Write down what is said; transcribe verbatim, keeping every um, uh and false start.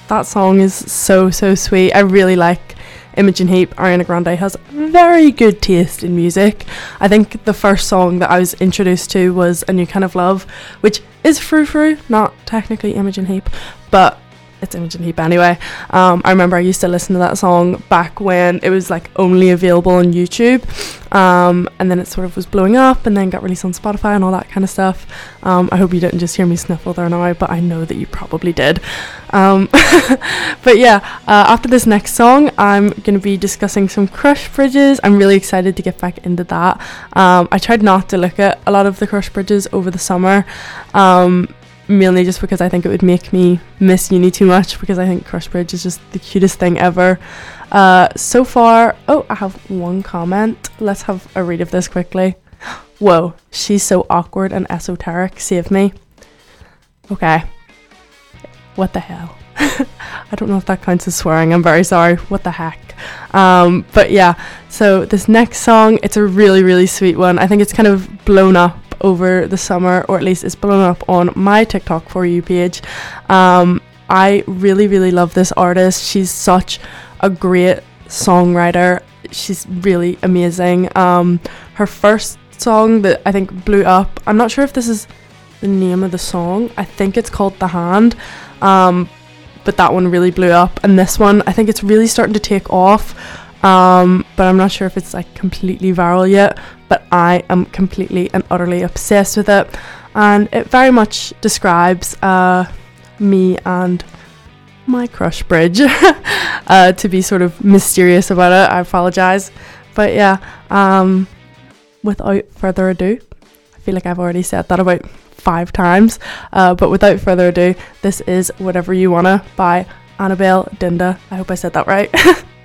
that song is so, so sweet. I really like Imogen Heap. Ariana Grande has very good taste in music. I think the first song that I was introduced to was A New Kind of Love, which is Frou Frou, not technically Imogen Heap, but it's Imogen Heap anyway. Um, I remember I used to listen to that song back when it was like only available on YouTube, um, and then it sort of was blowing up and then got released on Spotify and all that kind of stuff. Um, I hope you didn't just hear me sniffle there now, but I know that you probably did. Um, but yeah, uh, after this next song, I'm going to be discussing some Crush Bridges. I'm really excited to get back into that. Um, I tried not to look at a lot of the Crush Bridges over the summer, um, mainly just because I think it would make me miss uni too much, because I think Crush Bridge is just the cutest thing ever. Uh, so far, oh, I have one comment. Let's have a read of this quickly. Whoa, she's so awkward and esoteric. Save me. Okay. What the hell? I don't know if that counts as swearing. I'm very sorry. What the heck? Um, but yeah, so this next song, it's a really, really sweet one. I think it's kind of blown up over the summer, or at least it's blown up on my TikTok For You page. Um, I really, really love this artist. She's such a great songwriter. She's really amazing. Um, her first song that I think blew up, I'm not sure if this is the name of the song. I think it's called The Hand. Um, but that one really blew up, and this one, I think it's really starting to take off. Um, but I'm not sure if it's like completely viral yet, but I am completely and utterly obsessed with it, and it very much describes uh, me and my crush bridge. uh, to be sort of mysterious about it, I apologize, but yeah, um, without further ado, I feel like I've already said that about five times, uh, but without further ado, this is Whatever You Wanna by Annabelle Dinda. I hope I said that right.